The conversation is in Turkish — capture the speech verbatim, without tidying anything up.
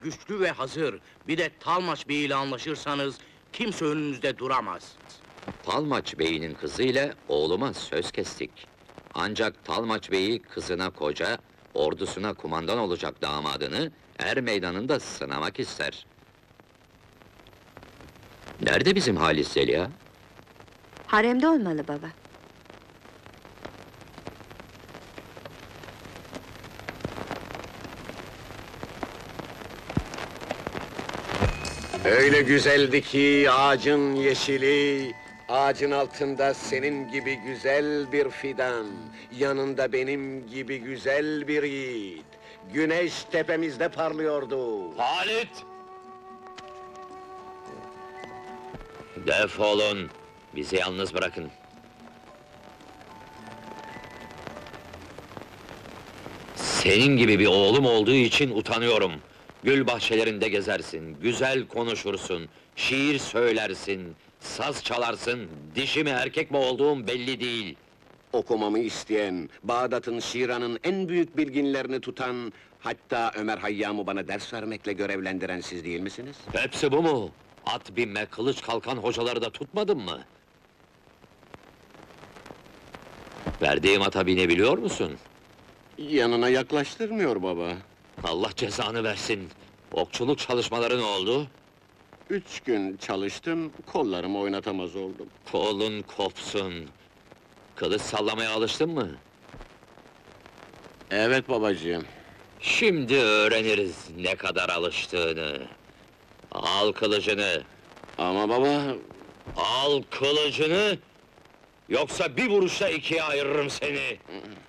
Güçlü ve hazır, bir de Talmaç Bey ile anlaşırsanız, kimse önünüzde duramaz. Talmaç Bey'in kızıyla oğluma söz kestik. Ancak Talmaç Bey'i kızına koca, ordusuna kumandan olacak damadını er meydanında sınamak ister. Nerede bizim Halis Zeliha? Haremde olmalı baba. Öyle güzeldi ki ağacın yeşili, ağacın altında senin gibi güzel bir fidan, yanında benim gibi güzel bir yiğit. Güneş tepemizde parlıyordu. Halit! Defolun! Bizi yalnız bırakın. Senin gibi bir oğlum olduğu için utanıyorum. Gül bahçelerinde gezersin, güzel konuşursun, şiir söylersin, saz çalarsın, dişi mi erkek mi olduğum belli değil. Okumamı isteyen, Bağdat'ın, Şiran'ın en büyük bilginlerini tutan, hatta Ömer Hayyam'ı bana ders vermekle görevlendiren siz değil misiniz? Hepsi bu mu? At binme, kılıç kalkan hocaları da tutmadın mı? Verdiğim ata binebiliyor musun? Yanına yaklaştırmıyor baba. Allah cezanı versin! Okçuluk çalışmaları ne oldu? Üç gün çalıştım, kollarımı oynatamaz oldum. Kolun kopsun! Kılıç sallamaya alıştın mı? Evet babacığım. Şimdi öğreniriz ne kadar alıştığını. Al kılıcını! Ama baba, Al kılıcını! Yoksa bir vuruşta ikiye ayırırım seni!